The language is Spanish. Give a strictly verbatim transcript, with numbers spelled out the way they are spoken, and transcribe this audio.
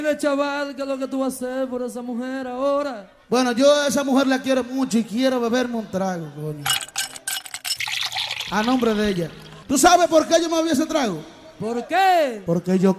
Dime, chaval, ¿qué es lo que tú vas a hacer por esa mujer ahora? Bueno, yo a esa mujer la quiero mucho y quiero beberme un trago, coño. A nombre de ella. ¿Tú sabes por qué yo me bebí ese trago? ¿Por qué? Porque yo